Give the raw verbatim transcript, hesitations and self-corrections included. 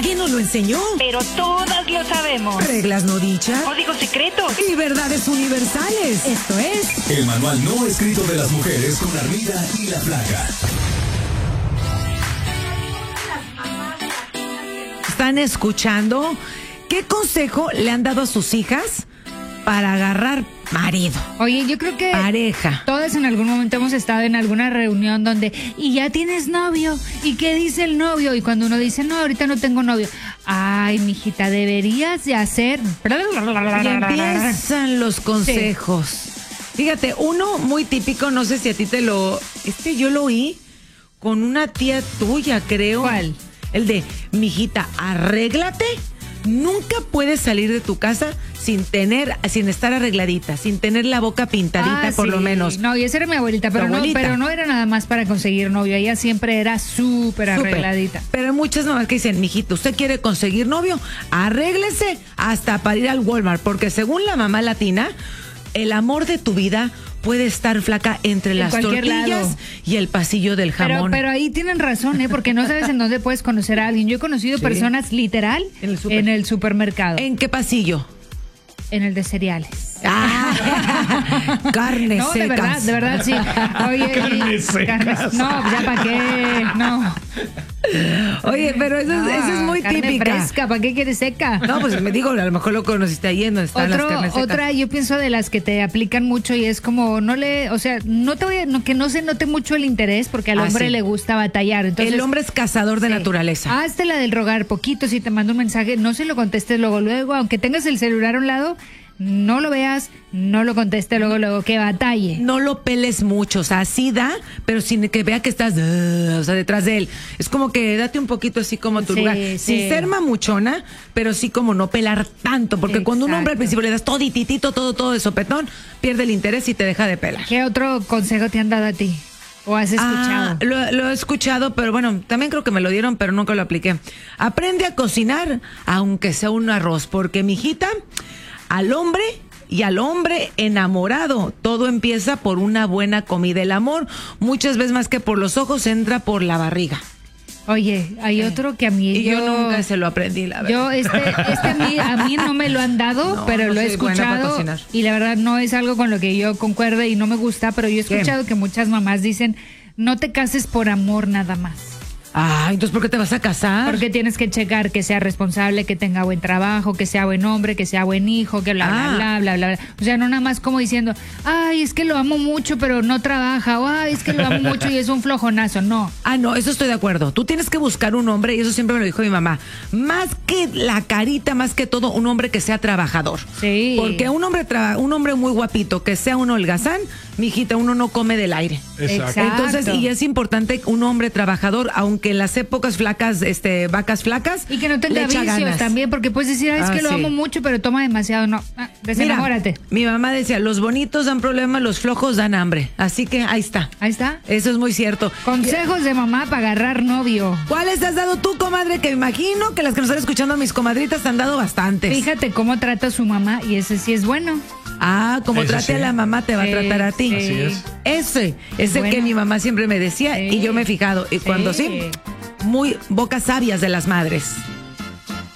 ¿Quién nos lo enseñó? Pero todas lo sabemos. Reglas no dichas. Códigos secretos. Y verdades universales. Esto es... El manual no escrito de las mujeres con Armida y la Flaca. ¿Están escuchando? ¿Qué consejo le han dado a sus hijas para agarrar marido? Oye, yo creo que pareja. Todas en algún momento hemos estado en alguna reunión donde, y ya tienes novio, ¿y qué dice el novio? Y cuando uno dice, no, ahorita no tengo novio. Ay, mijita, deberías de hacer... Y empiezan los consejos. Sí. Fíjate, uno muy típico, no sé si a ti te lo... Este yo lo oí con una tía tuya, creo. ¿Cuál? El de, mijita, arréglate. Nunca puedes salir de tu casa sin tener, sin estar arregladita, sin tener la boca pintadita, ah, por sí. lo menos. No, y esa era mi abuelita, pero, abuelita. No, pero no era nada más para conseguir novio. Ella siempre era súper arregladita. Pero hay muchas mamás que dicen, mijito, ¿usted quiere conseguir novio? Arréglese hasta para ir al Walmart, porque según la mamá latina, el amor de tu vida puede estar, Flaca, entre en las tortillas lado. Y el pasillo del jamón. Pero, pero ahí tienen razón, ¿eh? Porque no sabes en dónde puedes conocer a alguien. Yo he conocido sí. personas literal en el, super. en el supermercado. ¿En qué pasillo? En el de cereales. Ah, carnes no, secas. de verdad, de verdad, sí. Oye, carnes secas. Carnes, no, ya para qué, no. Oye, pero eso, no, es, eso es muy carne típica. Fresca, ¿para qué quieres seca? No, pues me digo, a lo mejor lo conociste ahí en donde están Otro, las carnes secas. Otra, yo pienso de las que te aplican mucho y es como, no le, o sea, no te voy a, no, que no se note mucho el interés porque al ah, hombre sí. le gusta batallar. Entonces, el hombre es cazador de sí. naturaleza. Hazte la del rogar poquito, si te mando un mensaje, no se lo contestes luego, luego, aunque tengas el celular a un lado, no lo veas, no lo conteste luego, luego, que batalle. No lo peles mucho, o sea, sí da, pero sin que vea que estás, uh, o sea, detrás de él. Es como que date un poquito así como tu sí, lugar. Sí. Sin ser mamuchona, pero sí como no pelar tanto, porque Exacto. cuando un hombre al principio le das todo titito, todo, todo de sopetón, pierde el interés y te deja de pelar. ¿Qué otro consejo te han dado a ti? ¿O has escuchado? Ah, lo, lo he escuchado, pero bueno, también creo que me lo dieron, pero nunca lo apliqué. Aprende a cocinar, aunque sea un arroz, porque mijita, al hombre y al hombre enamorado, todo empieza por una buena comida. El amor, muchas veces más que por los ojos, entra por la barriga. Oye, hay eh. otro que a mí y yo, yo nunca se lo aprendí, la verdad. Yo este, este a, mí, a mí no me lo han dado, no, pero no lo he escuchado y la verdad no es algo con lo que yo concuerde y no me gusta, pero yo he escuchado ¿Qué? que muchas mamás dicen, no te cases por amor nada más. Ah, entonces ¿por qué te vas a casar? Porque tienes que checar que sea responsable, que tenga buen trabajo, que sea buen hombre, que sea buen hijo, que bla, ah. bla, bla, bla, bla. O sea, no nada más como diciendo, ay, es que lo amo mucho, pero no trabaja, o ay, es que lo amo mucho y es un flojonazo, no. Ah, no, eso estoy de acuerdo. Tú tienes que buscar un hombre, y eso siempre me lo dijo mi mamá, más que la carita, más que todo, un hombre que sea trabajador. Sí. Porque un hombre, traba, un hombre muy guapito, que sea un holgazán, mijita, uno no come del aire. Exacto. Entonces, y es importante un hombre trabajador, aunque en las épocas flacas, este, vacas flacas. Y que no tenga vicios también, porque puedes decir, ah, es ah, que lo sí. amo mucho, pero toma demasiado. No, ah, desenamórate. Mira, mi mamá decía, los bonitos dan problemas, los flojos dan hambre. Así que ahí está. Ahí está. Eso es muy cierto. Consejos de mamá para agarrar novio. ¿Cuáles has dado tú, comadre? Que me imagino que las que nos están escuchando, mis comadritas, te han dado bastantes. Fíjate cómo trata a su mamá y ese sí es bueno. Ah, como ese trate sí. a la mamá, te va sí, a tratar a ti. Sí. Así es. Ese, ese bueno. que mi mamá siempre me decía sí. y yo me he fijado. Y cuando sí, sí muy bocas sabias de las madres.